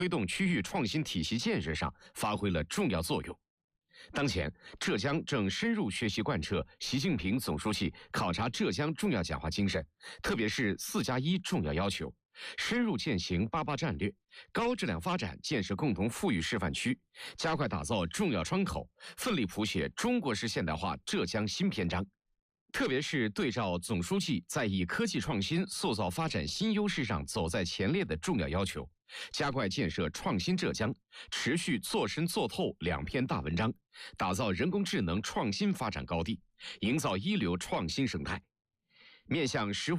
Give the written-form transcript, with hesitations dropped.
推动区域创新体系建设上发挥了重要作用。当前，浙江正深入学习贯彻习近平总书记考察浙江重要讲话精神，特别是4+1重要要求，深入践行88战略，高质量发展建设共同富裕示范区，加快打造重要窗口，奋力谱写中国式现代化浙江新篇章。特别是对照总书记在以科技创新塑造发展新优势上走在前列的重要要求，加快建设创新浙江，持续做深做透2篇大文章，打造人工智能创新发展高地，营造一流创新生态。面向实